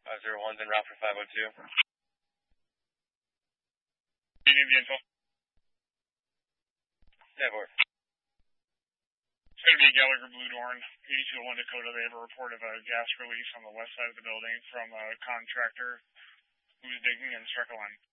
01's en route for 502. You need the info? Yeah, board. It's going to be Gallagher Blue Dorn, 8201 Dakota. They have a report of a gas release on the west side of the building from a contractor who was digging and struck a line.